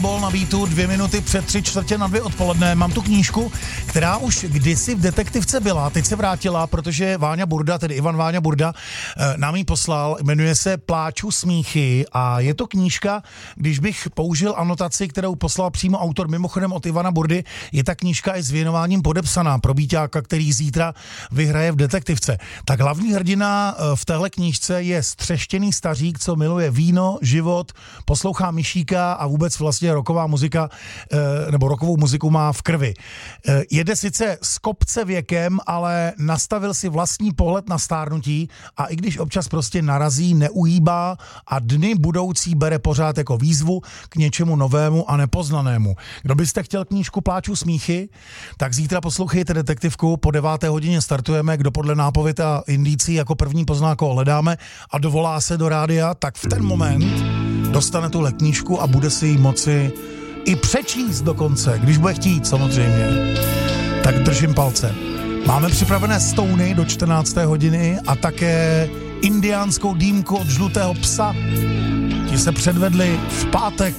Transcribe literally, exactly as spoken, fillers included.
Bol na beatu, dvě minuty před tři čtvrtě na dvě odpoledne. Mám tu knížku, která už kdysi v Detektivce byla, teď se vrátila, protože Váňa Burda, tedy Ivan Váňa Burda, nám ji poslal, jmenuje se Pláču smíchy a je to knížka, když bych použil anotaci, kterou poslal přímo autor, mimochodem od Ivana Burdy, je ta knížka i s věnováním podepsaná pro Bíťáka, který zítra vyhraje v Detektivce. Tak hlavní hrdina v téhle knížce je střeštěný stařík, co miluje víno, život, poslouchá Myšíka a vůbec vlastně rocková muzika, nebo rockovou muziku má v krvi. Jede sice z kopce věkem, ale nastavil si vlastní pohled na stárnutí a i když občas prostě narazí, neuhýbá a dny budoucí bere pořád jako výzvu k něčemu novému a nepoznanému. Kdo byste chtěl knížku Pláču smíchy, tak zítra poslouchejte Detektivku, po deváté hodině startujeme, kdo podle nápověd a indicí jako první pozná, koho hledáme a dovolá se do rádia, tak v ten moment dostane tuhle knížku a bude si ji moci i přečíst dokonce, když bude chtít samozřejmě. Tak držím palce. Máme připravené stouny do čtrnácté hodiny a také indiánskou dýmku od Žlutého psa. Ti se předvedli v pátek